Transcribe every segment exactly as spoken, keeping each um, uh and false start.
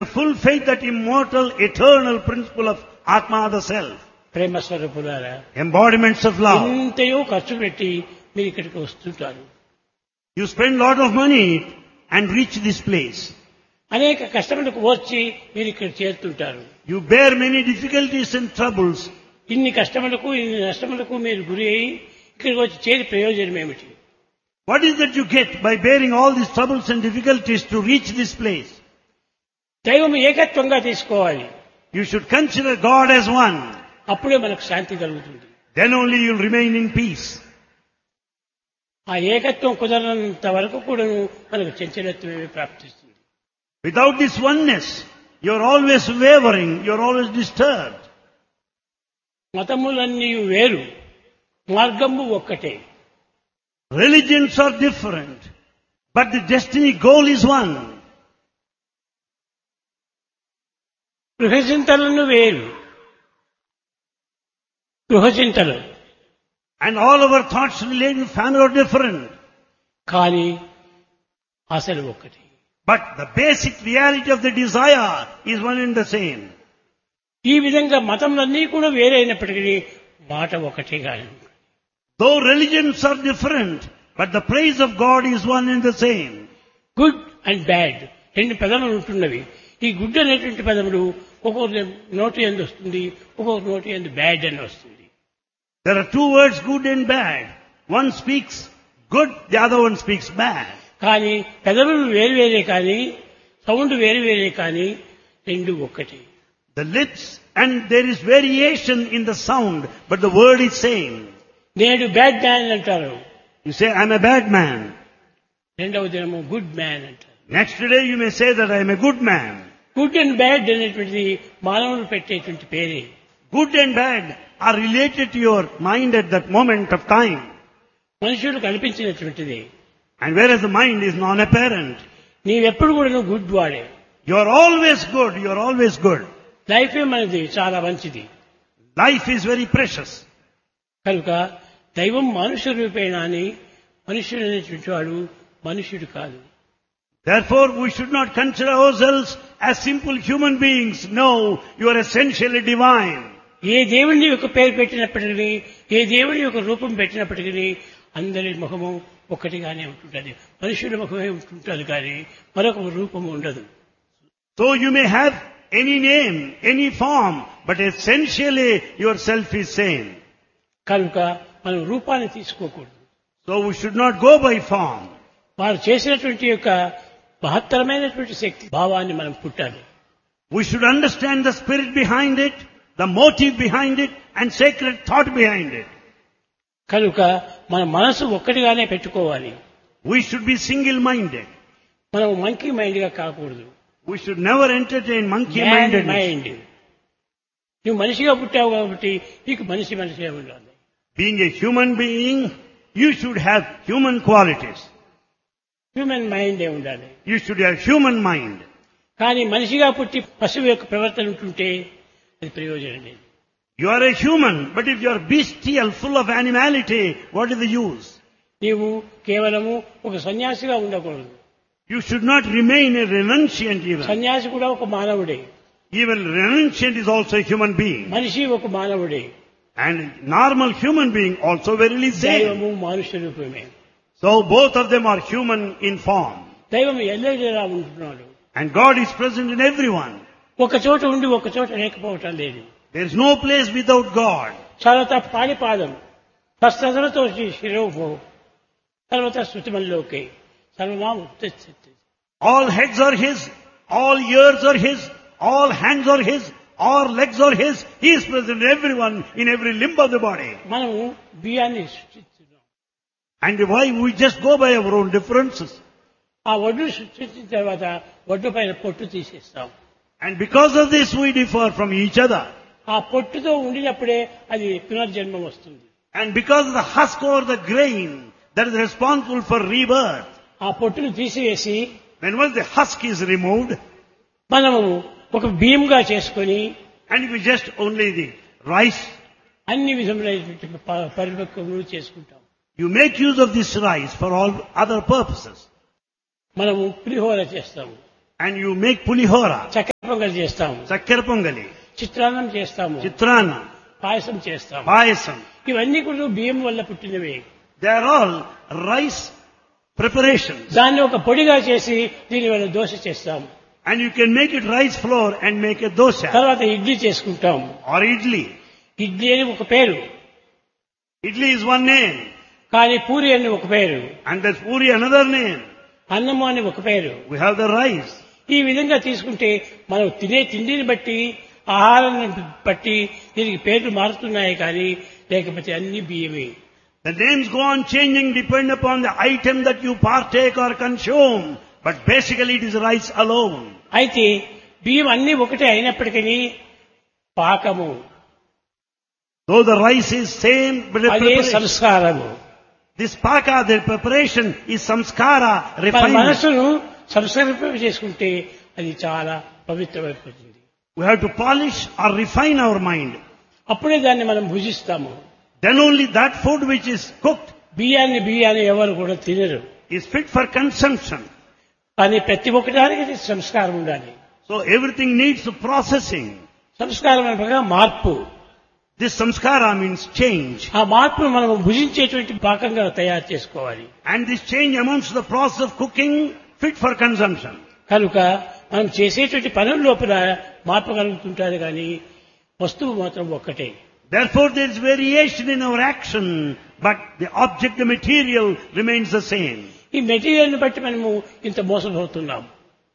Full faith that immortal, eternal principle of Atma, the Self. ప్రేమ స్వరూపులారా, Embodiments of love. ఎంతయో ఖర్చు పెట్టి మీరు ఇక్కడికి వస్తుంటారు. You spend lot of money and reach this place. అనేక కష్టములకు ఓర్చి మీరు ఇక్కడ చేరుతుంటారు. You bear many difficulties and troubles. ఇన్ని కష్టములకు ఇన్ని నష్టములకు మీరు గురి అయి ఇక్కడికి వచ్చి చేరి ప్రయోజనం ఏమిటి? What is that you get by bearing all these troubles and difficulties to reach this place? దైవం ఏకత్వంగా తీసుకోవాలి. You should consider God as one. అప్పుడే మనకు శాంతి కలుగుతుంది. Then only you will remain in peace. ఆ ఏకత్వం కుదరనంత వరకు కూడా మనకు చంచలత్వమే ప్రాప్తిస్తుంది. Without this oneness, you are always wavering, you are always disturbed. మతములన్నీ వేరు, మార్గము ఒక్కటే. Religions are different, but the destiny goal is one. గృహచింతలను వేరు, గృహచింతలు And all our thoughts related to family are different. కానీ అసలు ఒక్కటి. But the basic reality of the desire is one and the same. ఈ విధంగా మతములన్నీ కూడా వేరైనప్పటికీ మాట ఒకటే కాదు. Though religions are different, but the praise of God is one and the same. Good and bad రెండు పదములు ఉంటున్నవి. ఈ గుడ్ అనేటువంటి పదములు ఒక్కొక్క నోటి ఎందు వస్తుంది, ఒక్కొక్క నోటి ఎందు బ్యాడ్ అని వస్తుంది. There are two words, good and bad. One speaks good, the other one speaks bad. కానీ పెదవులు వేరు వేరే కానీ సౌండ్ వేరు వేరే కానీ రెండు ఒక్కటి. The lips and there is variation in the sound, but the word is same. నేడు బ్యాడ్ మ్యాన్ అంటారు, You say, I'm a bad man. రెండవ దినము గుడ్ మ్యాన్ అంటారు. Next day you may say that I am a good man. Good and bad అనేటువంటిది మానవులు పెట్టేటువంటి పేరే. Good and bad are related to your mind at that moment of time. మనుషులు కల్పించినటువంటిది. And whereas the mind is non-apparent. నీవెప్పుడు కూడా నువ్వు good వాడే. You are always good, you are always good. లైఫే మనది చాలా మంచిది. Life is very precious. కనుక దైవం మనుష్య రూపేణ అని మనుష్యుడు అనేటువంటి వాడు మనుష్యుడు కాదు. Therefore we should not consider ourselves as simple human beings. No, you are essentially divine. ఏ దేవుని యొక్క పేరు పెట్టినప్పటికీ, ఏ దేవుని యొక్క రూపం పెట్టినప్పటికీ అందరి ముఖము ఒక్కటిగానే ఉంటుంటుంది. మనుషుల ముఖమే ఉంటుంటుంది కానీ మరొక రూపము ఉండదు. So you may have any name, any form, but essentially yourself is same. కనుక మనం రూపాన్ని తీసుకోకూడదు. So we should not go by form. వారు చేసినటువంటి యొక్క మహత్తరమైనటువంటి శక్తి భావాన్ని మనం పుట్టాలి. We should understand the spirit behind it, the motive behind it, and sacred thought behind it. కనుక మన మనసు ఒక్కటిగానే పెట్టుకోవాలి. We should be single-minded. మనం మంకీ మైండ్ గా కాకూడదు. We should never entertain monkey-mindedness. Mind. నువ్వు మనిషిగా పుట్టావు కాబట్టి నీకు మనిషి మనిషిగా ఉండాలి. Being a human being, you should have human qualities. Human మైండే ఉండాలి. You should have human mind. కానీ మనిషిగా పుట్టి పశువు యొక్క ప్రవర్తన ఉంటుంటే అది ప్రయోజనం లేదు. You are a human, but if you are bestial, full of animality, what is the use? నీవు కేవలము ఒక సన్యాసిగా ఉండకూడదు. You should not remain a renunciant even. సన్యాసి కూడా ఒక మానవుడే. Even renunciant is also a human being. మనిషి ఒక మానవుడే. And normal human being also verily same. దైవము మనుష్య రూపమే. So both of them are human in form. దైవం ఎల్లవేళలా ఉంటున్నాడు. And God is present in everyone. ఒక చోట ఉండి ఒక చోట లేకపోవటం లేదు. There is no place without God. చాలా పాడి పాదం ఫస్ట్తో శిరోభో తర్వాత శృతిమల్లోకి సర్వనామ. All heads are His, all ears are His, all hands are His, all legs are His. He is present in everyone, in every limb of the body. మనము బియ్యాన్ని సృష్టిస్తున్నాం. And why we just go by our own differences? ఆ వడ్డు సృష్టించిన తర్వాత వడ్డు పైన పొట్టు తీసేస్తాం. And because of this we differ from each other. ఆ పొట్టుతో ఉండినప్పుడే అది పునర్జన్మ వస్తుంది. And because of the husk or the grain that is responsible for rebirth. ఆ పొట్టును తీసివేసి When once the husk is removed, మనము ఒక బియ్యంగా చేసుకొని and we just only the rice, అన్ని విధములైనటువంటి పరిపక్వములు చేసుకుంటాం. You make use of this rice for all other purposes. మనము పులిహోర చేస్తాము. And you make pulihora. Pongal చేస్తాము, Sakkara Pongali, చిత్రాన్నం చేస్తాము, Chitrana, పాయసం చేస్తాము. Payasam. ఇవన్నీ కూడా బియ్యం వల్ల పుట్టినవే. They are all rice preparations. దాన్ని ఒక పొడిగా చేసి దీని వల్ల దోశ చేస్తాము. And you can make it rice flour and make a dosa తర్వాత ఇడ్లీ చేసుకుంటాము. or idli. ఇడ్లీ అని ఒక పేరు, Idli is one name. కానీ పూరి అని ఒక పేరు, And there's puri another name. అన్నము అని ఒక పేరు. We have the rice. ఈ విధంగా తీసుకుంటే మనం తినే తిండిని బట్టి, ఆహారాన్ని బట్టి దీనికి పేర్లు మారుతున్నాయి, కానీ లేకపోతే అన్ని బియ్యమే. The names go on changing depend upon the item that you partake or consume. But basically it is rice alone. అయితే బియ్యం అన్ని ఒకటే అయినప్పటికీ పాకము Though the rice is same, but the అదే preparation, సంస్కారము. this paka, the preparation is samskara, మన refinement. మనసును సంస్కరింప చేసుకుంటే అది చాలా పవిత్రమైపోతుంది. We have to polish or refine our mind. అప్పుడే దాన్ని మనం భుజిస్తాము. Then only that food which is cooked బియ్యాన్ని బియ్యాన్ని ఎవరు కూడా తినరు, is fit for consumption. కానీ ప్రతి ఒక్కదానికి సంస్కారం ఉండాలి. So everything needs processing. సంస్కారం అనగా మార్పు. This samskara means change. ఆ మార్పును మనం భుజించేటువంటి పాకంగా తయారు చేసుకోవాలి. And this change amounts to the process of cooking fit for consumption. కనుక మనం చేసేటువంటి పనుల లోపల మార్పు కలుగుతుంటారు, కానీ వస్తువు మాత్రం ఒక్కటే. Therefore there is variation in our action, but the object, the material remains the same. ఈ మెటీరియల్ని బట్టి మనము ఇంత మోసపోతున్నాం.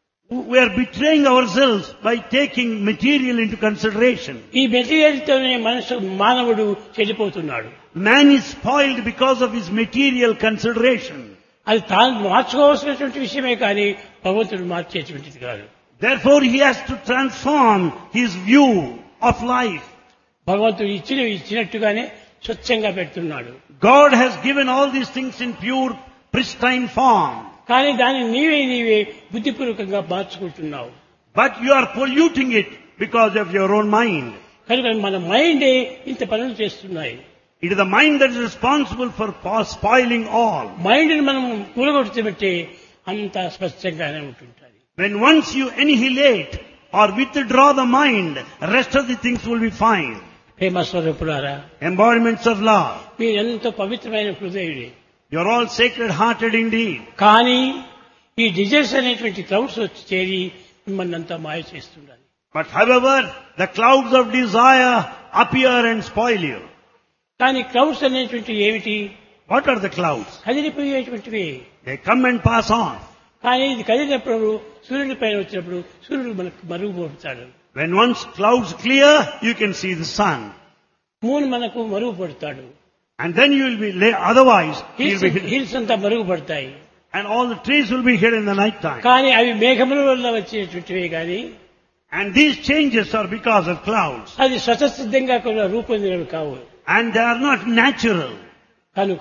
We are betraying ourselves by taking material into consideration. ఈ మెటీరియల్తోనే మనుషు మానవుడు చెడిపోతున్నాడు. Man is spoiled because of his material consideration. అది తాను మార్చుకోవాల్సినటువంటి విషయమే, కానీ భగవంతుడు మార్చేటువంటిది కాదు. Therefore he has to transform his view of life. భగవంతుడు ఇచ్చిన ఇచ్చినట్టుగానే స్వచ్ఛంగా పెడుతున్నాడు. God has given all these things in pure, pristine form. కానీ దాన్ని నీవే నీవే బుద్ధిపూర్వకంగా మార్చుకుంటున్నావు. But you are polluting it because of your own mind. కనుక మన మైండే ఇంత పనులు చేస్తున్నాయి. It is the mind that is responsible for spoiling all. మైండ్ని మనం కూలగొడితే అంత స్పష్టంగానే ఉంటుంటుంది. When once you annihilate or withdraw the mind, rest of the things will be fine. ప్రేమ స్వరూపులారా, Embodiments of love. మీరు ఎంతో పవిత్రమైన హృదయుడే. You are all sacred hearted indeed. కానీ ఈ desires అనేటువంటి క్లౌడ్స్ వచ్చి చేరి మిమ్మల్ని అంతా మాయ చేస్తున్నారు. But however, the clouds of desire appear and spoil you. కానీ క్లౌడ్స్ అనేటువంటి ఏమిటి? What are the clouds? కదిలిపోయేటువంటివి. They come and pass on. కానీ ఇది కదిలినప్పుడు సూర్యుడి పైన వచ్చినప్పుడు సూర్యుడు మనకు మరుగుపడతాడు. When once clouds clear, you can see the sun. Moon మనకు మరుగుపడతాడు. And then you will be, la- otherwise, you will be hidden. Hills అంతా మరుగుపడతాయి. And all the trees will be hid in the night time. కానీ అవి మేఘముల వల్ల వచ్చేటువంటివే, కానీ And these changes are because of clouds. అది స్వతసిద్ధంగా కూడా రూపొందినవి కావు. And they are not natural. కనుక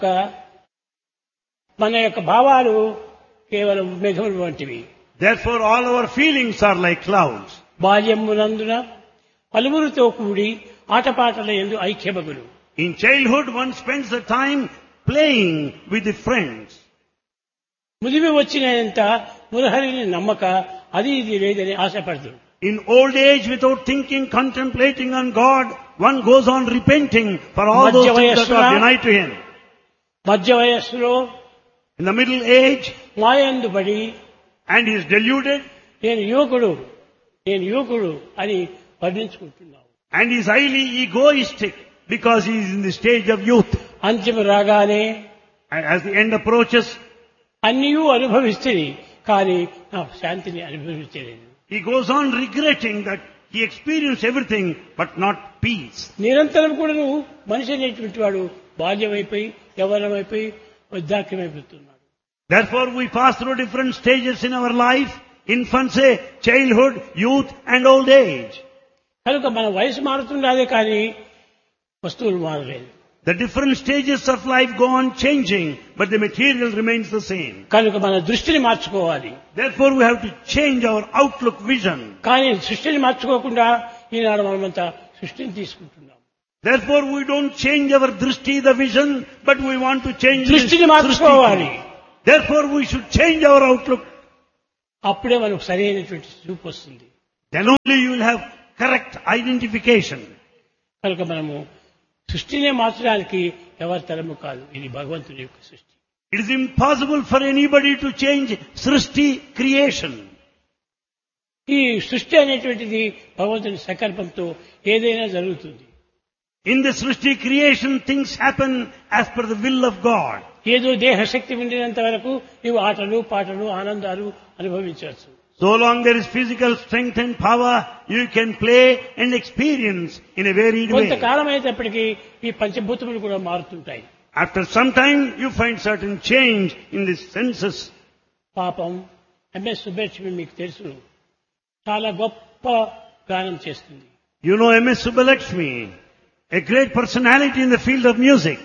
మన యొక్క భావాలు కేవలం మేఘముల వంటివి. Therefore, all our feelings are like clouds. బాల్యమునందున పలువురితో కూడి ఆటపాటల యందు ఐక్యమగులు. In childhood, one spends the time playing with the friends. ముదిమి వచ్చినంత మురహరిని నమ్మక అది ఇది లేదని ఆశపడదు. In old age, without thinking, contemplating on God, one goes on repenting for all those things that are denied to him. మధ్య వయస్సులో In the middle age, మాయందు పడి and he is deluded, నేను యువకుడు నేను యువకుడు అని వర్ణించుకుంటున్నావు. and he is highly egoistic because he is in the stage of youth. అంత్యము రాగానే And as the end approaches, అన్నీయూ అనుభవిస్తుంది, కానీ నా శాంతిని అనుభవించలేదు. he goes on regretting that he experienced everything but not peace. నిరంతరం కూడా నువ్వు మనిషి అనేటువంటి వాడు బాల్యమైపోయి యవ్వనమైపోయి వృద్ధాక్యమైపోతున్నాడు. Therefore, we pass through different stages in our life: infancy, childhood, youth, and old age. కనుక మన వయసు మారుతున్నదే, కానీ వస్తువులు మారలేదు. The different stages of life go on changing, but the material remains the same. కనుక మన దృష్టిని మార్చుకోవాలి. Therefore, we have to change our outlook vision. కానీ సృష్టిని మార్చుకోకుండా ఈనాడు మనమంతా సృష్టిని తీసుకుంటున్నాం. Therefore, we don't change our drishti, the vision, but we want to change this దృష్టిని మార్చుకోవాలి. drishti. Therefore, we should change our outlook. అప్పుడే మనకు సరైనటువంటి చూపు వస్తుంది. Then only you will have correct identification. కనుక మనము సృష్టినే మార్చడానికి ఎవరి తరము కాదు. ఇది భగవంతుని యొక్క సృష్టి. It is impossible for anybody to change Srishti creation. ఈ సృష్టి అనేటువంటిది భగవంతుని సంకల్పంతో ఏదైనా జరుగుతుంది. In the Srishti creation, things happen as per the will of God. ఏదో దేహశక్తి ఉండినంత వరకు నీవు ఆటలు పాటలు ఆనందాలు అనుభవించవచ్చు. So long there is physical strength and power, you can play and experience in a varied way. కొంతకాలం అయినప్పటికీ ఈ పంచభూతములు కూడా మారుతుంటాయి. After some time, you find certain change in the senses. పాపం ఎంఎస్ సుబ్బలక్ష్మి మీకు తెలుసు, చాలా గొప్ప గానం చేస్తుంది. You know M S Subbalakshmi, a great personality in the field of music.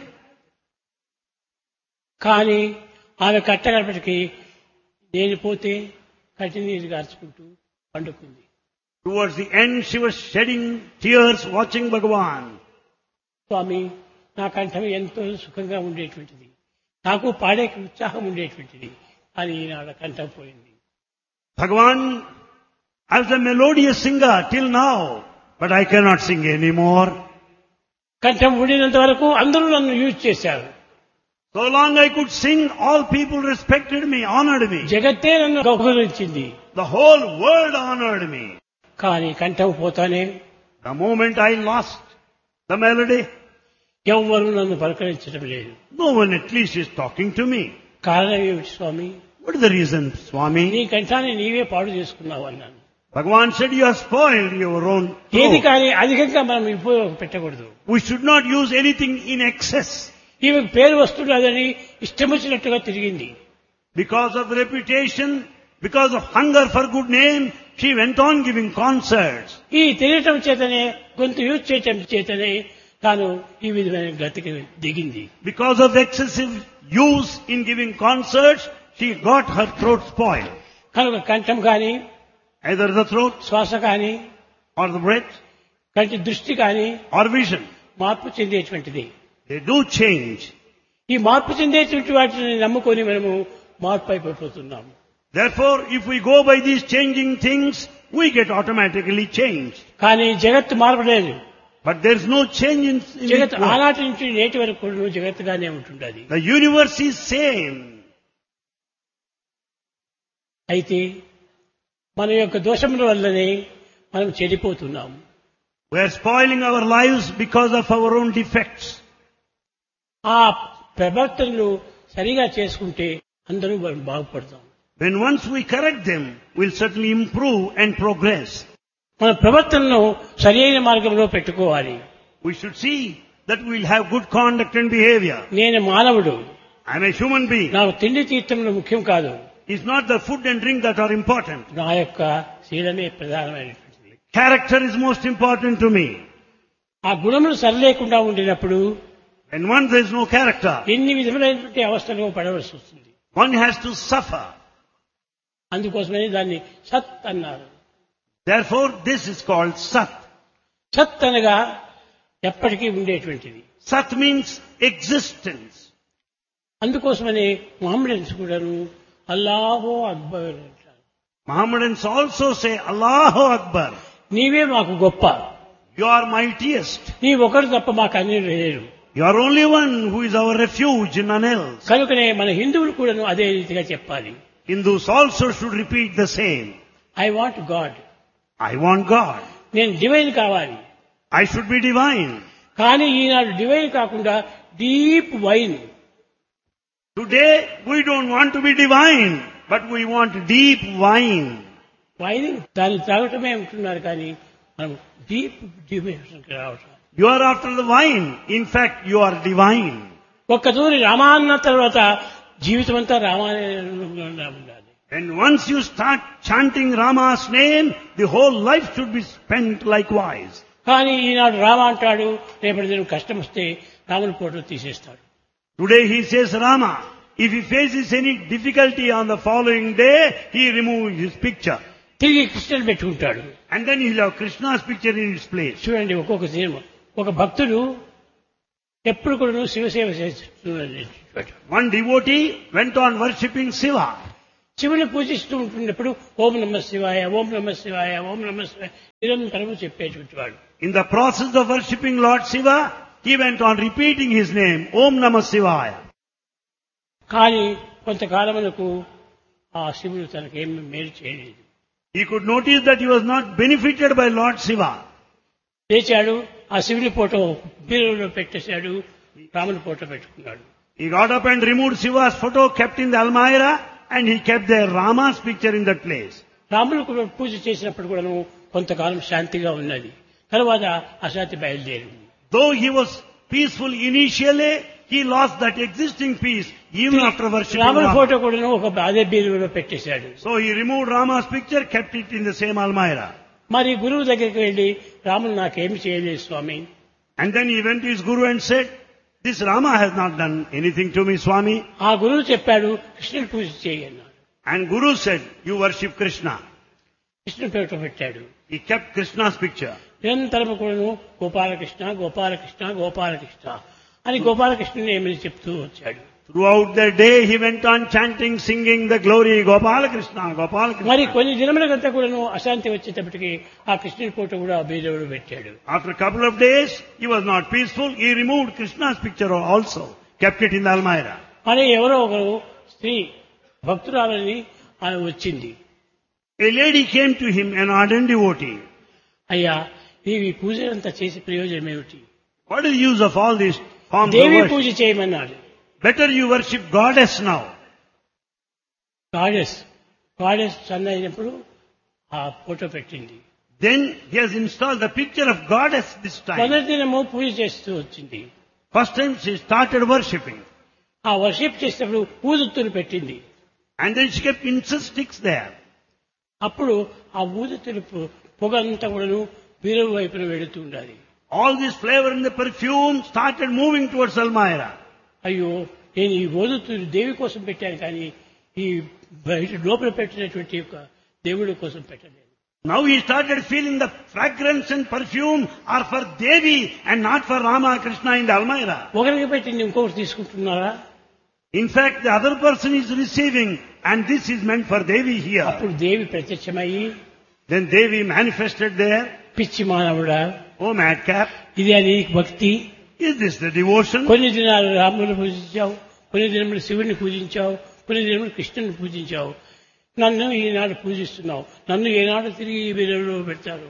కానీ ఆమె కట్టగడపటికి నేను పోతే కటినీరు గార్చుకుంటూ పండుకుంది. Towards the end, she was shedding tears watching Bhagavan. స్వామి, నా కంఠం ఎంతో సుఖంగా ఉండేటువంటిది, నాకు పాడే ఉత్సాహం ఉండేటువంటిది, కానీ ఈనాడు కంఠం పోయింది. Bhagavan, I was a melodious singer till now, but I cannot sing anymore. కంఠం ఉండినంత వరకు అందరూ నన్ను యూజ్ చేశారు. So long I could sing, all people respected me, honored me. జగత్తే నన్ను గౌరవించింది. The whole world honored me. కానీ కంఠం పోతానే The moment I lost the melody, ఎవ్వరూ నన్ను పలకరించడం లేదు. no one at least is talking to me. కారణం ఏమిటి స్వామి? What is the reason, Swami? నీ కంఠాన్ని నీవే పాడు చేసుకున్నావు అన్నాను. Bhagavan said, you have spoiled your own ఏది throat. కానీ అధికంగా మనం ఉపయోగం పెట్టకూడదు. We should not use anything in excess. ఈమెకు పేరు వస్తున్నదని ఇష్టం వచ్చినట్టుగా తిరిగింది. Because of reputation, because of hunger for good name, she went on giving concerts. ఈ తిరగటం చేతనే, గొంతు యూజ్ చేయటం చేతనే తాను ఈ విధమైన గతికి దిగింది. Because of excessive use in giving concerts, she got her throat spoiled. కనుక కంఠం కానీ, Either the throat శ్వాస కానీ, or the breath కంటి దృష్టి కానీ or vision. మార్పు చెందేటువంటిది. They do change. ఈ మార్పు చెందేటువంటి వాటిని నమ్ముకొని మనము మార్పు అయిపోతున్నాము. Therefore, if we go by these changing things, we get automatically changed. కానీ జగత్తు మారలేదు. But there is no change in, in జగత్ it. ఆనాటి నుంచి నేటి వరకు కూడా జగత్తుగానే ఉంటుండది. The universe is same. అయితే మన యొక్క దోషముల వల్లనే మనం చెడిపోతున్నాము. We are spoiling our lives because of our own defects. ఆ ప్రవర్తనలు సరిగా చేసుకుంటే అందరూ బాగుపడతాం. When once we correct them, we'll certainly improve and progress. మన ప్రవర్తనను సరైన మార్గంలో పెట్టుకోవాలి. We should see that we'll have good conduct and behavior. నేను మానవుడు, I'm a human being. నాకు తిండి తీర్థములు ముఖ్యం కాదు. It's not the food and drink that are important. నా యొక్క శీలమే ప్రధానమైనటువంటిది. Character is most important to me. ఆ గుణములు సరిలేకుండా ఉండినప్పుడు When once there is no character, ఎన్ని విధములైనటువంటి అవస్థలు పడవలసి వస్తుంది. one has to suffer. అందుకోసమని దాన్ని సత్ అన్నారు. Therefore, this is called Sat. సత్ అనగా ఎప్పటికీ ఉండేటువంటిది. Sat means existence. అందుకోసమని మొహమ్మడన్స్ కూడాను అల్లాహో అక్బర్ అంటారు. Mohammedans also say, Allahu Akbar. నీవే మాకు గొప్ప, You are mightiest. నీ ఒకరు తప్ప మాకు అన్ని లేరు. You are only one who is our refuge, none else. కనుకనే మన హిందువులు కూడాను అదే రీతిగా చెప్పాలి. Hindus also should repeat the same. I want God, I want God. నేను డివైన్ కావాలి. I should be divine. కానీ ఈనాడు డివైన్ కాకుండా deep wine. Today, we don't want to be divine, but we want deep wine. Wine దాన్ని తాగటమే ఉంటున్నారు, కానీ మనం deep divine రావటం. You are after the wine. In fact, you are divine. ఒక్క తూరి రామాన్న తర్వాత జీవితం అంతా రామానే ఉండాలి. And once you start chanting Rama's name, the whole life should be spent likewise. కానీ ఈనాడు రామ అంటాడు, రేపటి దినం కష్టం వస్తే రాముని ఫోటో తీసేస్తాడు. Today he says Rama. If he faces any difficulty on the following day, he removes his picture. తిరిగి కృష్ణుని పెట్టుకుంటాడు. And then he'll have Krishna's picture in its place. చూడండి, ఒక్కొక్క సినిమా ఒక భక్తుడు ఎప్పుడు కూడా శివసేవ చేస్తున్నాడు. One devotee went on worshipping Shiva. శివుని పూజిస్తూ ఉంటున్నప్పుడు ఓం నమ శివాయ ఓం నమ శివాయ ఓం నమ శివాయ నిరంతరము చెప్పేటువంటి వాడు. In the process of worshipping Lord Shiva, he went on repeating his name, Om Namah Shivaya. కానీ కొంతకాలమునకు ఆ శివుడు తనకేమి మేలు చేయలేదు. He could notice that he was not benefited by Lord Shiva. లేచాడు, ఆ శివుని ఫోటో బీరులో పెట్టేశాడు, రాముని ఫోటో పెట్టుకున్నాడు. He got up and removed Shiva's photo, kept in the Almirah, and he kept the Rama's picture in that place. రాముడు కూడా పూజ చేసినప్పుడు కూడాను కొంతకాలం శాంతిగా ఉన్నది. తర్వాత అశాంతి బయలుదేరింది. Though he was peaceful initially, he lost that existing peace even after worshipping రాముని Rama. ఫోటో కూడాను ఒక అదే బీరులో పెట్టేశాడు. So he removed Rama's picture, kept it in the same Almirah. మరి గురువు దగ్గరికి వెళ్లి రాముడు నాకేమి చేయలేదు స్వామి. And then he went to his guru and said, this Rama has not done anything to me, Swami. ఆ గురువు చెప్పాడు కృష్ణుని పూజ చేయి అన్నాడు. And Guru said, you worship Krishna. కృష్ణుని ఫోటో పెట్టాడు. He kept Krishna's picture. నిరంతరము కూడాను గోపాలకృష్ణ గోపాలకృష్ణ గోపాలకృష్ణ అని గోపాలకృష్ణుని ఏమని చెప్తూ వచ్చాడు. Throughout the day he went on chanting, singing the glory, Gopala Krishna, Gopala Krishna. మరి కొన్ని దినములకంతా కూడాను అశాంతి వచ్చేటప్పటికి ఆ కృష్ణుని ఫోటో కూడా ఆ బీరులో పెట్టాడు. After a couple of days, he was not peaceful. He removed Krishna's picture also, kept it in the Almirah. మరి ఎవరో ఒకరు స్త్రీ భక్తురాలని ఆమె వచ్చింది. A lady came to him, an ardent devotee. అయ్యా నీవు ఈ పూజలంతా చేసే ప్రయోజనం ఏమిటి? What is the use of all these forms of Devi worship? పూజ చేయమన్నాడు. Better you worship goddess now. Goddess goddess sun అయినప్పుడు ఆ ఫోటో పెట్టింది. Then he has installed the picture of goddess this time. మొదటి దినము పూజ చేస్తూ వచ్చింది. First time she started worshipping. ఆ worship చేసేటప్పుడు ఊదుత్తులు పెట్టింది. And then she kept incense sticks there. అప్పుడు ఆ ఊదుత్తులు పొగ అంతా కూడాను బీరువు వైపున వెళుతూ ఉండాలి. All this flavor and the perfume started moving towards Almirah. అయ్యో నేను ఈ ఊదుత్తులు దేవి కోసం పెట్టాను కానీ ఈ బయట లోపల పెట్టినటువంటి యొక్క దేవుడి కోసం పెట్టలేదు. Now he started feeling the fragrance and perfume are for Devi and not for Rama, Krishna in the Almirah. ఒకరికి పెట్టింది ఇంకొకటి తీసుకుంటున్నారా? In fact, the other person is receiving and this is meant for Devi here. అప్పుడు దేవి ప్రత్యక్షమయ్యి Then Devi manifested there. పిచ్చి మానవుడా, Oh madcap, ఇది అని భక్తి. is this the devotion? కొన్ని దినాలు రాముని పూజించావు, కొన్ని దినములు శివుని పూజించావు, కొన్ని దినములు కృష్ణుని పూజించావు. నన్ను ఈనాడు పూజిస్తున్నావు, నన్ను ఏనాడు తిరిగి ఈ బిరువులో పెడతారు?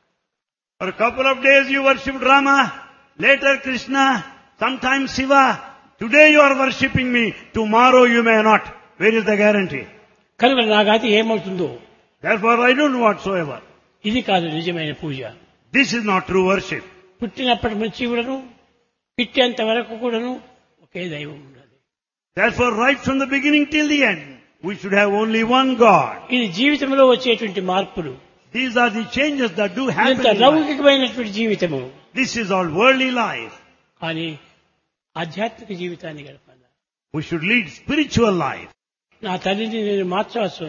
For a couple of days you worshipped Rama, later Krishna, sometimes Shiva. Today you are worshipping me, tomorrow you may not. Where is the guarantee? కనుక నా గతి ఏమవుతుందో? Therefore I don't know whatsoever. ఇది కాదు నిజమైన పూజ. This is not true worship. పుట్టినప్పటి నుంచి కూడాను పిట్టేంత వరకు కూడాను ఒకే దైవం ఉండాలి. Therefore right from the beginning till the end, we should have only one God. ఇది జీవితంలో వచ్చేటువంటి మార్పులు. These are the changes that do happen ఇంత in life. లౌకికమైనటువంటి జీవితము. This is all worldly life. కానీ ఆధ్యాత్మిక జీవితాన్ని గడపాలి. We should lead spiritual life. నా తల్లిని నేను మార్చవచ్చు,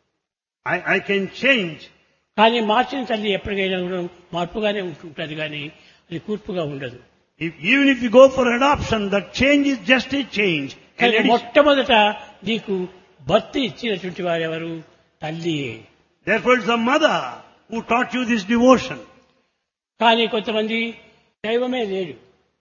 I, I can change. కానీ మార్చిన తల్లి ఎప్పటికైనా కూడా మార్పుగానే ఉంటుంటుంది కానీ అది కూర్పుగా ఉండదు. If, even if you go for adoption, that change is just a change. కానీ And it is- మొట్టమొదట నీకు భర్త ఇచ్చినటువంటి వారెవరు? తల్లియే. Therefore it's the mother who taught you this devotion. కానీ కొంతమంది దైవమే లేడు,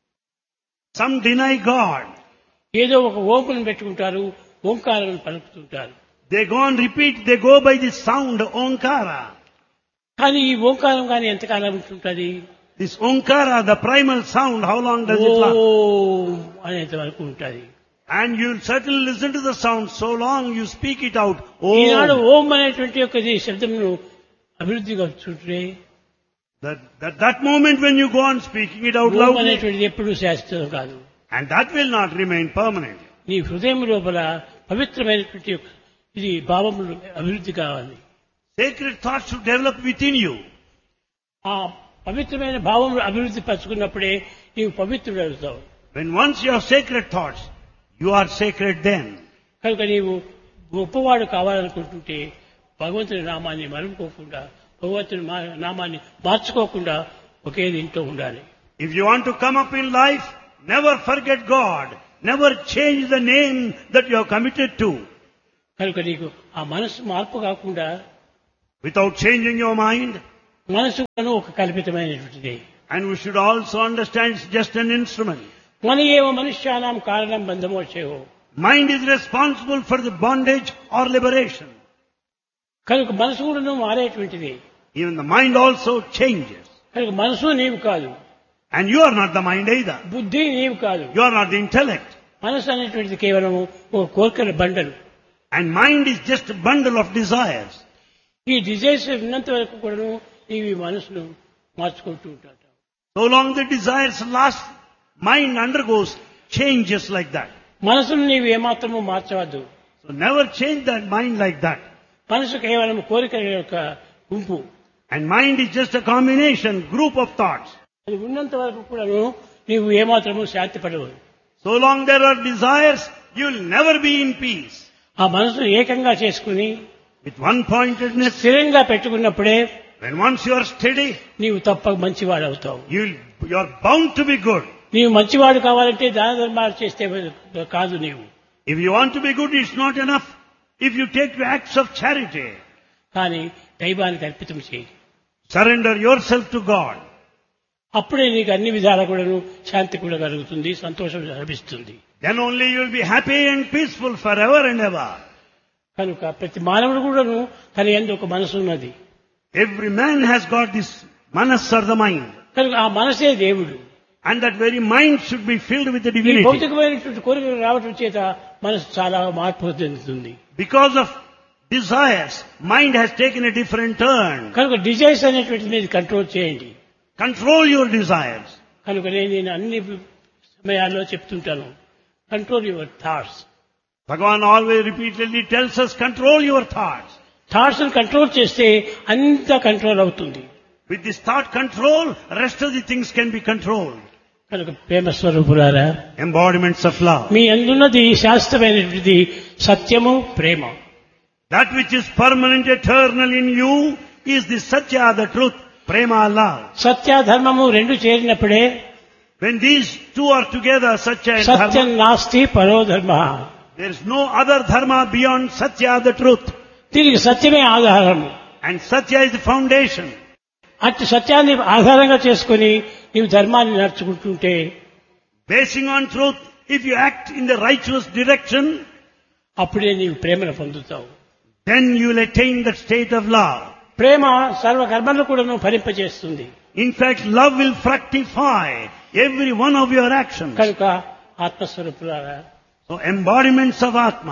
Some deny God. ఏదో ఒక ఓంకును పెట్టుకుంటారు, ఓంకారం పలుకుతుంటారు. They go and repeat, they go by the sound, Omkara. కానీ ఈ ఓంకారం కానీ ఎంతకాలం ఉంటుంటుంది? This Omkara, the primal sound, how long does it last? ఓం అనేంత వరకు ఉంటుంది. And you'll certainly listen to the sound so long you speak it out. Eenadu Oh, ఓం అనేటువంటి యొక్క శబ్దమును అభివృద్ధిగా చూడే that, that, that moment when you go on speaking it out Om loudly, అనేటువంటిది ఎప్పుడూ శాశ్వతం కాదు. and that will not remain permanent. నీ హృదయం లోపల పవిత్రమైనటువంటి యొక్క ఇది భావములు అభివృద్ధి కావాలి. Sacred thoughts should develop within you. ఆ పవిత్రమైన భావములు అభివృద్ధి పరుచుకున్నప్పుడే నీవు పవిత్రుడు అవుతావు. When once you have sacred thoughts, you are sacred then. కనుక నీవు గొప్పవాడు కావాలనుకుంటుంటే భగవంతుని నామాన్ని మరుపుకోకుండా, భగవంతుని మా- నామాన్ని మార్చుకోకుండా ఒకే దీంట్లో ఉండాలి. If you want to come up in life, never forget God. Never change the name that you are committed to. కనుక నీకు ఆ మనసు మార్పు కాకుండా Without changing your mind, మనసు కూడా ఒక కల్పితమైనటువంటిది. and we should also understand it's just an instrument. మన ఏవ మనుష్యానాం కారణం బంధమోక్షయో. Mind is responsible for the bondage or liberation. కనుక మనసు కూడా మారేటువంటిది. Even the mind also changes. కనుక మనసు నీవు కాదు, And you are not the mind either. బుద్ధి నీవు కాదు. You are not the intellect. మనసు అనేటువంటిది కేవలం ఒక కోరికల బండలు. And mind is just a bundle of desires. ఈ డిజైర్స్ ఉన్నంత వరకు కూడా నీవు ఈ మనసును మార్చుకుంటూ ఉంటాడు. So long the desires last, mind undergoes changes like that. మనసును నీవు ఏమాత్రము మార్చవద్దు. So never change that mind like that. మనసు కేవలం కోరికల యొక్క గుంపు. And mind is just a combination, group of thoughts. అది ఉన్నంత వరకు కూడా నీవు ఏమాత్రము శాంతి పడవు. So long there are desires, you will never be in peace. ఆ మనసును ఏకంగా చేసుకుని With one-pointedness, స్థిరంగా పెట్టుకున్నప్పుడే when once you are steady, నీవు తప్పక మంచివాడు అవుతావు. you will, you are bound to be good. నీవు మంచివాడు కావాలంటే దాన ధర్మాలు చేస్తే కాదు. నీవు If you want to be good, it's not enough if you take the acts of charity. కానీ దైవానికి అర్పితం చేయి. Surrender yourself to God. అప్పుడే నీకు అన్ని విధాలా కూడా శాంతి కూడా కలుగుతుంది, సంతోషం లభిస్తుంది. Then only you will be happy and peaceful forever and ever. కనుక ప్రతి మానవుడు కూడాను తన యందు ఒక మనసు ఉన్నది. Every man has got this manas or the mind. కనుక ఆ మనసే దేవుడు. And that very mind should be filled with the ఈ divinity. భౌతికమైనటువంటి కోరికలు రావడం చేత మనసు చాలా మార్పు చెందుతుంది. Because of desires, mind has taken a different turn. కనుక డిజైర్స్ అనేటువంటి మీద కంట్రోల్ చేయండి. Control your desires. కనుక నేను నేను అన్ని సమయాల్లో చెప్తుంటాను, control your thoughts. Bhagavan always repeatedly tells us, control your thoughts. Thoughts control చేస్తే అంతా కంట్రోల్ అవుతుంది. With this thought control, rest of the things can be controlled. కనుక ప్రేమ స్వరూపులారా, Embodiments of love. మీ అందున్నది శాశ్వతమైనటువంటి సత్యము, ప్రేమ. That which is permanent, eternal in you is the Satya, the truth, Prema, love. సత్య ధర్మము రెండు చేరినప్పుడే When these two are together, Satya and Satyam Dharma, నాస్తి పరో ధర్మ. there is no other dharma beyond Satya, the truth. దీనికి సత్యమే ఆధారము. And Satya is the foundation. అట్టి సత్యాన్ని ఆధారంగా చేసుకుని నీవు ధర్మాన్ని నడుచుకుంటుంటే, Basing on truth, if you act in the righteous direction, అప్పుడే నీవు ప్రేమను పొందుతావు. then you will attain that state of love. ప్రేమ సర్వ కర్మలను కూడా ఫలింపజేస్తుంది. In fact, love will fructify every one of your actions. కనుక ఆత్మస్వరూపులారా, So embodiments of Atma.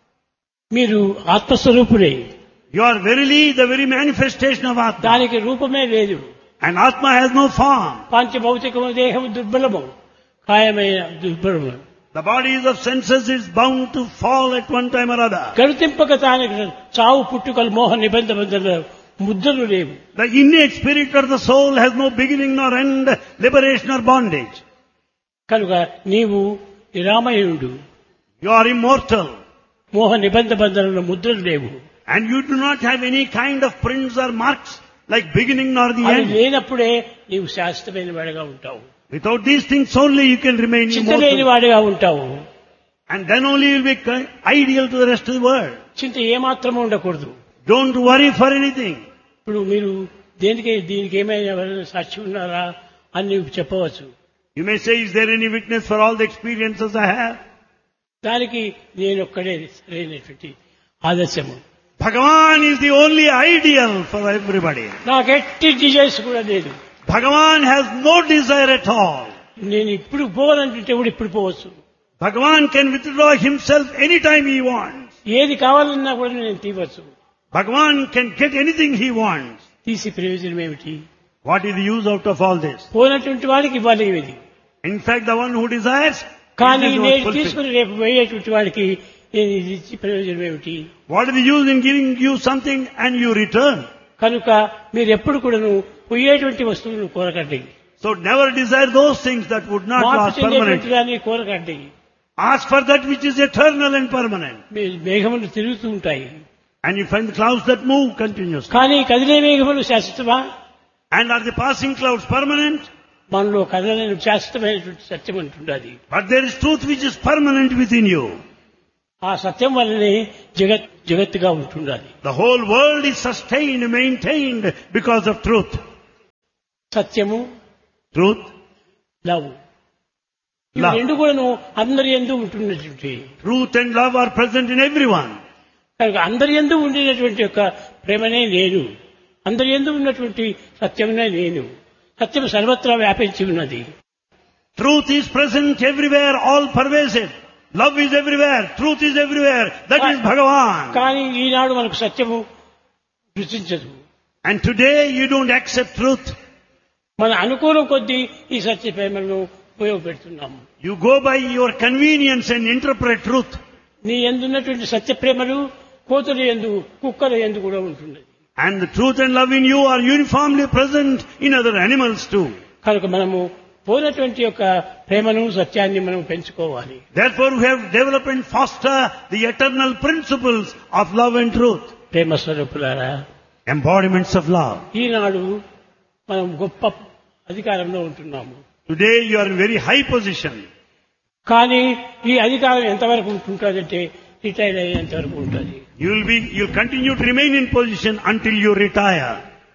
మీరు ఆత్మస్వరూపులే. You are verily the very manifestation of Atma. దానికి రూపమే లేదు. And Atma has no form. పంచభౌతికము దేహము దుర్బలము, కాయమైన దుర్బలము. The bodies of senses is bound to fall at one time or other. గణతింపక తానికి చావు పుట్టుకలు మోహ నిబంధ బంధన ముద్రలు లేవు. The innate spirit of the soul has no beginning nor end, liberation or bondage. కనుక నీవు నిరామయుడు. You are immortal. మోహ నిబంధ బంధనల ముద్రలు లేవు. And you do not have any kind of prints or marks like beginning nor the అది end. లేనప్పుడే నీవు శాశ్వతమైన వాడిగా ఉంటావు. Without these things only you can remain చింత లేని immortal. వాడిగా ఉంటావు. And then only you will be ki- ideal to the rest of the world. చింత ఏమాత్రము ఉండకూడదు. Don't worry for anything. ఇప్పుడు మీరు దేనికి దీనికి ఏమైనా ఎవరైనా సాక్షి ఉన్నారా అని నీవు చెప్పవచ్చు. You may say, is there any witness for all the experiences I have? దానికి నేను ఒక్కడే సరైనటువంటి ఆదర్శము. Bhagavan is the only ideal for everybody. నాకు ఎట్టి డిజైర్స్ కూడా లేదు. Bhagavan has no desire at all. నేను ఇప్పుడు పోవాలంటే కూడా ఇప్పుడు పోవచ్చు. Bhagavan can withdraw himself anytime he wants. ఏది కావాలన్నా కూడా నేను తీవచ్చు. Bhagavan can get anything he wants. తీసి ప్రయోజనం ఏమిటి? What is the use out of all this? పోయినటువంటి వాడికి ఇవ్వాలి ఇది. In fact, the one who desires, కానీ it is not నేను fulfilled. తీసుకుని రేపు పోయేటువంటి వాడికి నేను ఇది ఇచ్చి ప్రయోజనం ఏమిటి? What is the use in giving you something and you return? కనుక మీరు ఎప్పుడు కూడాను పోయేటువంటి వస్తువులను కోరకండి. So never desire those things that would not మార్పు last చెందేటువంటి permanently. దాన్ని కోరకండి. Ask for that which is eternal and permanent. మీ మేఘములు తిరుగుతూ ఉంటాయి. And you find the clouds that move continuously. కానీ కదిలే మేఘములు శాశ్వతమా? And are the passing clouds permanent? మనలో కదలని శాశ్వతమైనటువంటి సత్యం అంటుండది. But there is truth which is permanent within you. ఆ సత్యం వల్లనే జగత్ జగత్తుగా ఉంటుండాలి. The whole world is sustained, maintained because of truth. సత్యము, Truth, లవ్, ఇవి Love. రెండు కూడాను అందరి యందు ఉంటున్నటువంటి truth and love are present in everyone. కనుక అందరి యందు ఉండినటువంటి యొక్క ప్రేమనే నేను, అందరి యందు ఉన్నటువంటి సత్యమునే నేను. సత్యం సర్వత్రా వ్యాపించి ఉన్నది. Truth is present everywhere, all pervasive. Love is everywhere, truth is everywhere. That is Bhagavan. కానీ ఈనాడు మనకు సత్యము రుచించదు. And today you don't accept truth. మన అనుకూలం కొద్దీ ఈ సత్య ప్రేమను ఉపయోగపెడుతున్నాము. You go by your convenience and interpret truth. నీ ఎందున్నటువంటి సత్య ప్రేమలు కోతుల యందు, కుక్కల యందు కూడా ఉంటున్నది. And the truth and love in you are uniformly present in other animals too. కనుక మనము పోయినటువంటి యొక్క ప్రేమను సత్యాన్ని మనం పెంచుకోవాలి. Therefore we have developed and foster the eternal principles of love and truth. ప్రేమ స్వరూపులారా, Embodiments of love. ఈనాడు మనం గొప్ప అధికారంలో ఉంటున్నాము. Today you are in very high position. కానీ ఈ అధికారం ఎంతవరకు ఉంటుందంటే రిటైర్ అయ్యేంత వరకు ఉంటుంది. You will be, you will continue to remain in position until you retire.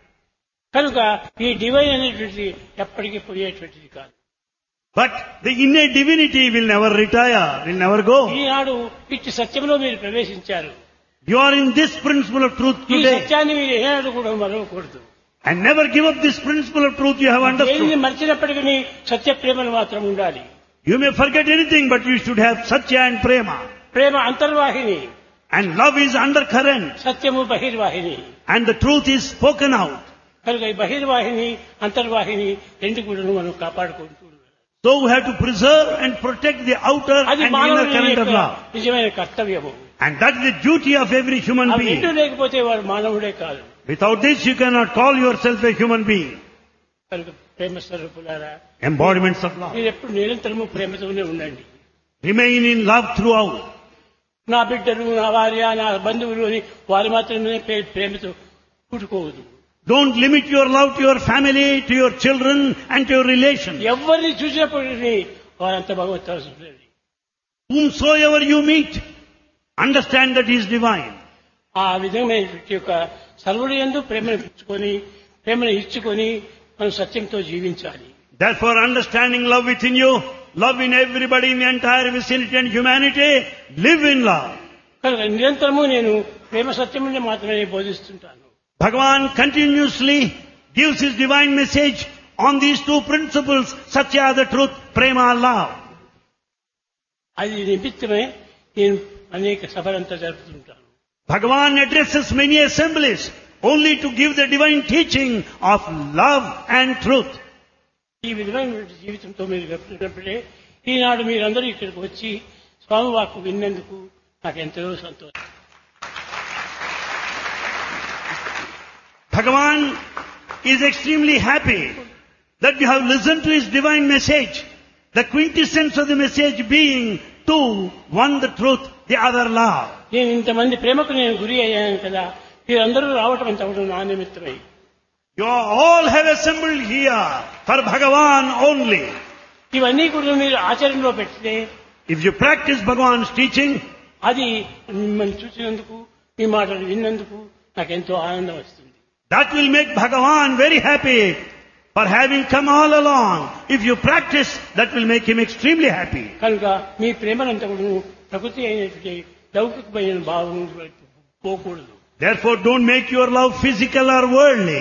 కనుక ఈ డివైన్ అనేటువంటిది ఎప్పటికీ పోయేటువంటిది కాదు. But the innate divinity will never retire, will never go. ఈనాడు ఇట్టి సత్యంలో మీరు ప్రవేశించారు. You are in this principle of truth ఈ today. సత్యాన్ని మీరు ఏనాడు కూడా మరవకూడదు. And never give up this principle of truth you have దేనిని understood. మర్చినప్పటికీ సత్య ప్రేమను మాత్రం ఉండాలి. You may forget anything, but you should have Satya and Prema. Prema అంతర్వాహిని, And love is undercurrent. సత్యము బహిర్వాహిని. And the truth is spoken out. కనుక ఈ బహిర్వాహిని అంతర్వాహిని రెండు కూడా మనం కాపాడుకుంటూ ఉండాలి. So we have to preserve and protect the outer అది and inner మానవుని current of యొక్క love. నిజమైన కర్తవ్యము. And that is the duty of every human అవి రెండు being. లేకపోతే వాడు మానవుడే కాదు. Without this you cannot call yourself a human being. కనుక ప్రేమ స్వరూపులారా, Embodiments of love. మీరు ఎప్పుడు నిరంతరము ప్రేమతోనే ఉండండి. Remain in love throughout. నా బిడ్డలు, నా భార్య, నా బంధువులు అని వారు మాత్రమే ప్రే- ప్రేమతో పుట్టుకోవద్దు. Don't limit your love to your family, to your children and to your relations. ఎవరిని చూసినప్పటికీ వారంతా భగవంతుడు. Whomsoever you meet, understand that he is divine. ఆ విధమైనటువంటి యొక్క సర్వుడి యందు ప్రేమను ఇచ్చుకొని ప్రేమను ఇచ్చుకొని మనం సత్యంతో జీవించాలి. Therefore, understanding love within you, love in everybody in the entire vicinity and humanity, live in love. కనుక నిరంతరము నేను ప్రేమ సత్యముని మాత్రమే బోధిస్తుంటాను. Bhagavan continuously gives his divine message on these two principles, Satya, the truth, Prema, love. అది నిమిత్తమే నేను అనేక సభలంతా జరుపుతుంటాను. Bhagavan addresses many assemblies only to give the divine teaching of love and truth. ఈ విధమైనటువంటి జీవితంతో మీరు గడిపినప్పుడే ఈనాడు మీరందరూ ఇక్కడికి వచ్చి స్వామి వాక్కు విన్నందుకు నాకు ఎంతో సంతోషం. Bhagavan is extremely happy that you have listened to his divine message, the quintessence of the message being two, one the truth, the other love. నేను ఇంతమంది ప్రేమకు నేను గురి అయ్యాను కదా, మీరందరూ రావటం అంత అవడం నా నిమిత్తమై. You all have assembled here for Bhagavan only. ఇవన్నీ కూడా మీరు ఆచరణలో పెడితే If you practice Bhagavan's teaching, అది మిమ్మల్ని చూసినందుకు మీ మాటలు విన్నందుకు నాకు ఎంతో ఆనందం వస్తుంది. that will make Bhagavan very happy for having come all along. If you practice, that will make him extremely happy. కనుక మీ ప్రేమనంతా కూడా ప్రకృతి అయినటువంటి లౌకికమైన భావం వైపు పోకూడదు. Therefore, don't make your love physical or worldly.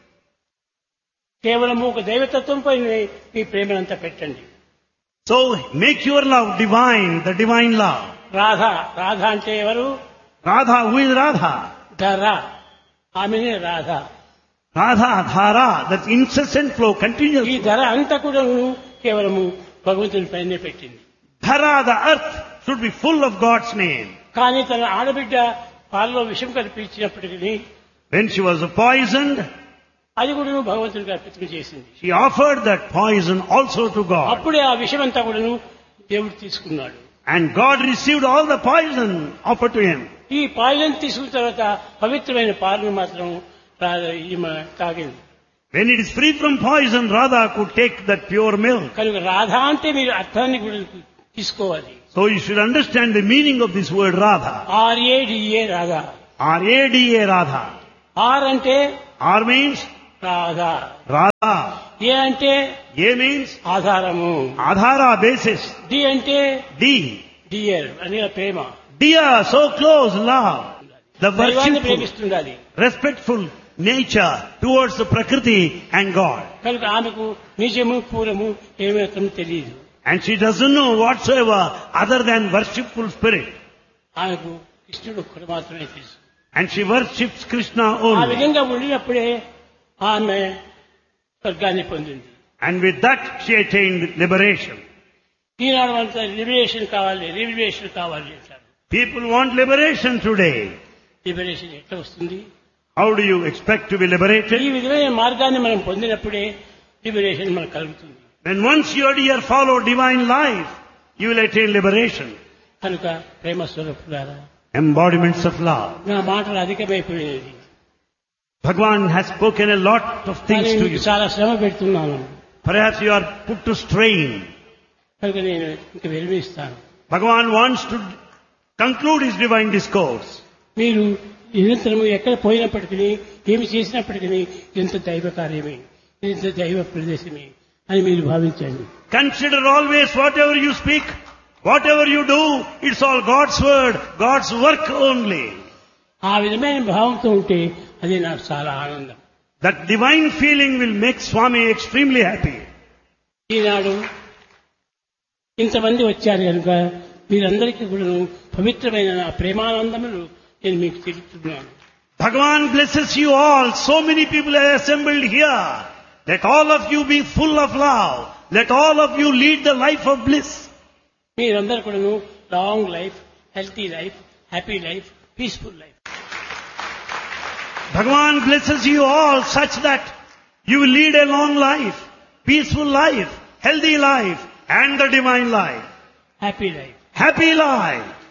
కేవలము ఒక దైవతత్వంపై మీ ప్రేమనంతా పెట్టండి. So, make your love divine, the divine love. Radha, Radha అంటే ఎవరు? Radha, who is Radha? ధర, ఆమెనే Radha. Radha, Dhara, that incessant flow, ఈ continuous. ధర అంతా కూడా కేవలము భగవంతుని పైనే పెట్టింది. Dhara, the earth, should be full of God's name. కానీ తన ఆడబిడ్డ పాలలో విషం కల్పించినప్పటికీ When she was poisoned, అది కూడా భగవంతునికి అర్పితం చేసింది. she offered that poison also to God. అప్పుడే ఆ విషం అంతా కూడాను దేవుడు తీసుకున్నాడు. And God received all the poison offered to him. ఈ పాయిజన్ తీసుకున్న తర్వాత పవిత్రమైన పాలను మాత్రం రా- ఈమె తాగింది. When it is free from poison, Radha could take that pure milk. కనుక రాధ అంటే మీరు అర్థాన్ని కూడా తీసుకోవాలి. So you should understand the meaning of this word Radha. ఆర్ఏడిఏ Radha. R A D A Radha. Are అంటే R means రాధా. Radha. ఏ అంటే A means ఆధారము. Adhara, basis. D అంటే D. డియర్ అనే ప్రేమ. Dear, so close, love. The దైవాన్ని worshipful, ప్రేమిస్తుండాలి. respectful nature towards the Prakriti and God. కనుక ఆమెకు నిజము పూరము ఏమాత్రం తెలియదు. And she doesn't know whatsoever other than worshipful spirit. ఆమెకు కృష్ణుడు ఒక్కడు మాత్రమే తెలుసు. And she worships Krishna ఆ only. విధంగా ఉండినప్పుడే ఆమె స్వర్గాన్ని పొందింది. And with that she attained liberation. ఈనాడు అంతా లిబరేషన్ కావాలి, లిబరేషన్ కావాలి అంటారు. People want liberation today. Liberation ఎట్లా వస్తుంది? How do you expect to be ఈ liberated? విధమైన మార్గాన్ని మనం పొందినప్పుడే లిబరేషన్ మనకు కలుగుతుంది. When once you dear follow divine life, you will attain liberation. కనుక ప్రేమ స్వరూపులారా, Embodiments of love. నా మాటలు అధికమైపోయినది. Bhagavan has spoken a lot of things కానీ to మీకు you. చాలా శ్రమ పెడుతున్నాను. Perhaps you are put to strain. కనుక నేను ఇంక విరమిస్తాను. Bhagavan wants to conclude his divine discourse. మీరు నిరంతరము ఎక్కడ పోయినప్పటికీ ఏమి చేసినప్పటికీ ఎంత దైవ కార్యమే, ఎంత దైవ ప్రదేశమే అని మీరు భావించండి. Consider always whatever you speak, whatever you do, it's all God's word, God's work only. ఆ విధమైన భావంతో ఉంటే అది నాకు చాలా ఆనందం. That divine feeling will make Swami extremely happy. ఈనాడు ఇంతమంది వచ్చారు కనుక మీరందరికీ కూడా పవిత్రమైన నా ప్రేమానందములు నేను మీకు తెలుపుతున్నాను. Bhagavan blesses you all. So many people are assembled here. Let all of you be full of love. Let all of you lead the life of bliss. మీరందరూ కూడా long life, healthy life, happy life, peaceful life. Bhagavan blesses you all such that you will lead a long life, peaceful life, healthy life, and the divine life. Happy life. Happy life.